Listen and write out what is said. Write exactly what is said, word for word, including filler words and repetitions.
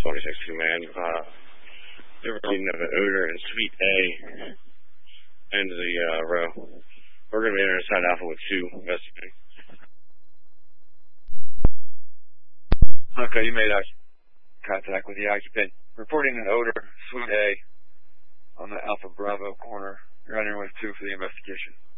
twenty-six two man. Uh, they were reading of an odor in Suite A, end of the uh, row. We're going to be entering Side Alpha with two investigating. Okay, you made uh, contact with the occupant. Reporting an odor, Suite A, on the Alpha Bravo corner. You're on your way two for the investigation.